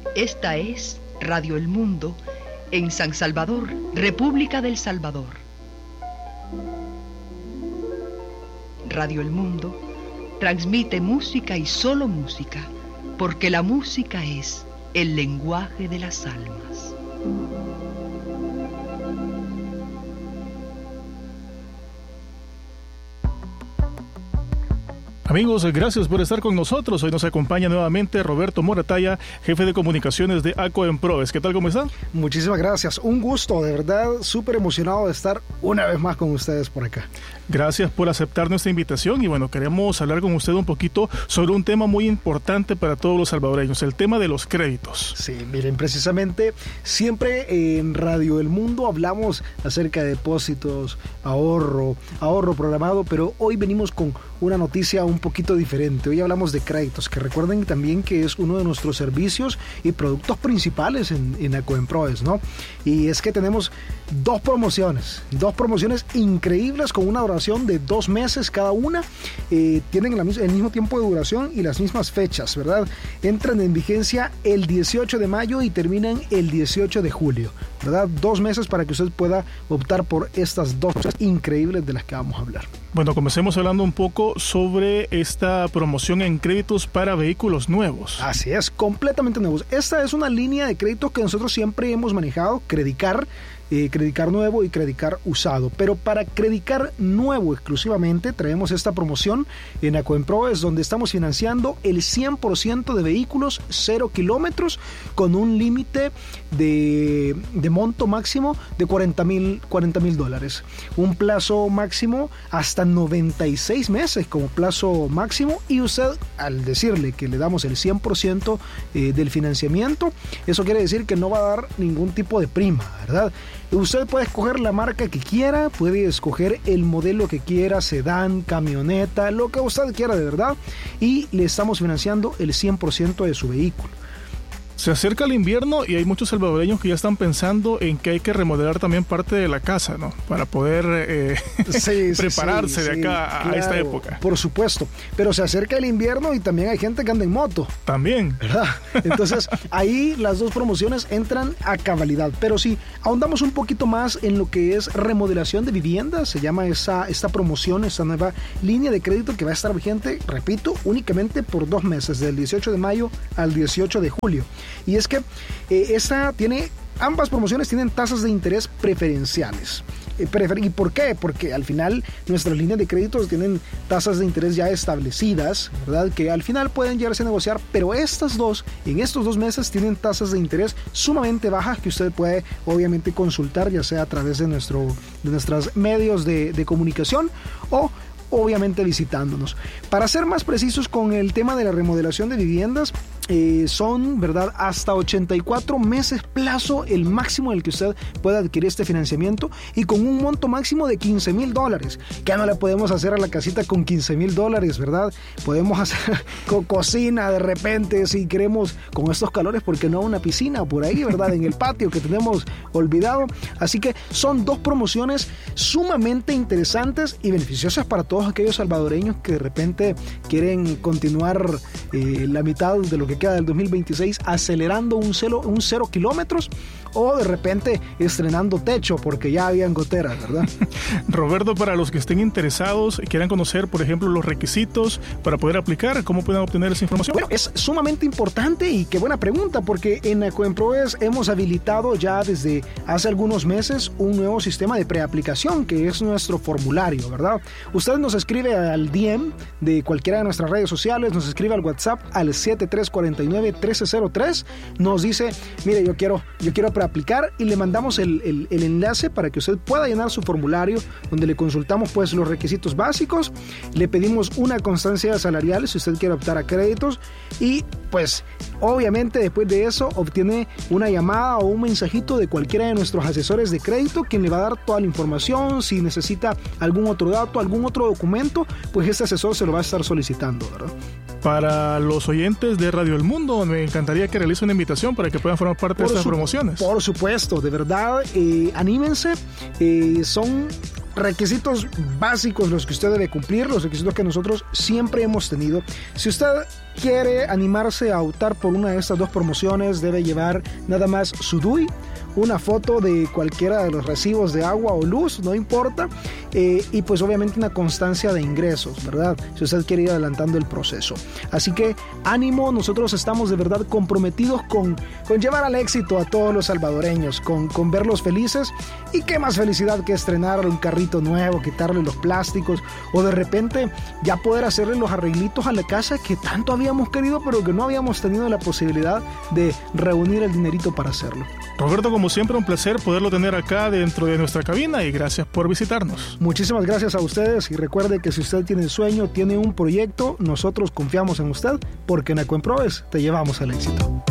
Esta es Radio El Mundo en San Salvador, República del Salvador. Radio El Mundo transmite música y solo música, porque la música es el lenguaje de las almas. Amigos, gracias por estar con nosotros. Hoy nos acompaña nuevamente Roberto Moratalla, jefe de comunicaciones de ACOEMPROES. ¿Qué tal, cómo están? Muchísimas gracias. Un gusto, de verdad, súper emocionado de estar una vez más con ustedes por acá. Gracias por aceptar nuestra invitación y bueno, queremos hablar con usted un poquito sobre un tema muy importante para todos los salvadoreños, el tema de los créditos. Sí, miren, precisamente siempre en Radio El Mundo hablamos acerca de depósitos, ahorro programado, pero hoy venimos con una noticia un poquito diferente. Hoy hablamos de créditos, que recuerden también que es uno de nuestros servicios y productos principales en ACOEMPROES, ¿no? Y es que tenemos dos promociones increíbles con una duración de 2 meses cada una. Tienen el mismo tiempo de duración y las mismas fechas, ¿verdad? Entran en vigencia el 18 de mayo y terminan el 18 de julio, ¿verdad? 2 meses para que usted pueda optar por estas dos cosas increíbles de las que vamos a hablar. Bueno, comencemos hablando un poco sobre esta promoción en créditos para vehículos nuevos. Así es, completamente nuevos. Esta es una línea de créditos que nosotros siempre hemos manejado, Credicar nuevo y Credicar usado, pero para Credicar nuevo exclusivamente traemos esta promoción en ACOEMPROES, donde estamos financiando el 100% de vehículos 0 kilómetros con un límite de monto máximo de $40,000, un plazo máximo hasta 96 meses como plazo máximo, y usted, al decirle que le damos el 100% del financiamiento, eso quiere decir que no va a dar ningún tipo de prima, ¿verdad? Usted puede escoger la marca que quiera, puede escoger el modelo que quiera, sedán, camioneta, lo que usted quiera de verdad, y le estamos financiando el 100% de su vehículo. Se acerca el invierno y hay muchos salvadoreños que ya están pensando en que hay que remodelar también parte de la casa, ¿no? Para poder prepararse de acá a esta época. Por supuesto, pero se acerca el invierno y también hay gente que anda en moto. También. ¿Verdad? Entonces, ahí las dos promociones entran a cabalidad. Pero si ahondamos un poquito más en lo que es remodelación de viviendas, se llama esta promoción, esta nueva línea de crédito que va a estar vigente, repito, únicamente por 2 meses, del 18 de mayo al 18 de julio. Y es que ambas promociones tienen tasas de interés preferenciales. ¿Y por qué? Porque al final nuestras líneas de créditos tienen tasas de interés ya establecidas, ¿verdad? Que al final pueden llegarse a negociar, pero en estos 2 meses tienen tasas de interés sumamente bajas que usted puede obviamente consultar, ya sea a través de nuestros medios de comunicación o obviamente visitándonos. Para ser más precisos con el tema de la remodelación de viviendas, son, ¿verdad?, hasta 84 meses plazo el máximo en el que usted puede adquirir este financiamiento, y con un monto máximo de $15,000. ¿Qué no le podemos hacer a la casita con $15,000, verdad? Podemos hacer cocina de repente, si queremos, con estos calores, porque no una piscina por ahí, ¿verdad?, en el patio que tenemos olvidado. Así que son 2 promociones sumamente interesantes y beneficiosas para todos aquellos salvadoreños que de repente quieren continuar la mitad de lo que queda del 2026 acelerando un 0 kilómetros, o de repente estrenando techo porque ya habían goteras, ¿verdad? Roberto, para los que estén interesados y quieran conocer, por ejemplo, los requisitos para poder aplicar, ¿cómo pueden obtener esa información? Bueno, es sumamente importante y qué buena pregunta, porque en ACOEMPROES hemos habilitado ya desde hace algunos meses un nuevo sistema de preaplicación, que es nuestro formulario, ¿verdad? Usted nos escribe al DM de cualquiera de nuestras redes sociales, nos escribe al WhatsApp al 7349-1303, nos dice, mire, yo quiero preaplicar, y le mandamos el enlace para que usted pueda llenar su formulario, donde le consultamos pues los requisitos básicos, le pedimos una constancia salarial si usted quiere optar a créditos, y pues obviamente después de eso obtiene una llamada o un mensajito de cualquiera de nuestros asesores de crédito, quien le va a dar toda la información. Si necesita algún otro dato, algún otro documento, pues este asesor se lo va a estar solicitando, ¿verdad? Para los oyentes de Radio El Mundo, me encantaría que realice una invitación para que puedan formar parte de estas promociones. Por supuesto, de verdad, anímense, son requisitos básicos los que usted debe cumplir, los requisitos que nosotros siempre hemos tenido. Si usted quiere animarse a optar por una de estas dos promociones, debe llevar nada más su DUI, una foto de cualquiera de los recibos de agua o luz, no importa, y pues obviamente una constancia de ingresos, ¿verdad? Si usted quiere ir adelantando el proceso. Así que ánimo, nosotros estamos de verdad comprometidos con llevar al éxito a todos los salvadoreños, con verlos felices, y qué más felicidad que estrenar un carrito nuevo, quitarle los plásticos, o de repente ya poder hacerle los arreglitos a la casa que tanto habíamos querido, pero que no habíamos tenido la posibilidad de reunir el dinerito para hacerlo. Roberto, como siempre, un placer poderlo tener acá dentro de nuestra cabina y gracias por visitarnos. Muchísimas gracias a ustedes y recuerde que si usted tiene un sueño, tiene un proyecto, nosotros confiamos en usted porque en Ecoemproves te llevamos al éxito.